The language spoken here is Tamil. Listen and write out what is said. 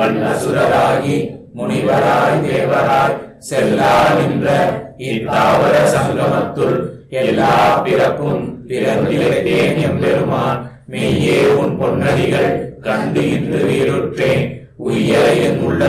அசுரராகி முனிவராய் தேவராய் செல்லா நின்ற இத்தாவர சங்கமத்துள் எல்லா பிறப்பும் பிறந்திழைத்தேன் எம்பெருமான். மெய்யே உன் பொன்னடிகள் கண்டு இன்று வீருற்றேன். உய்ய என் உள்ள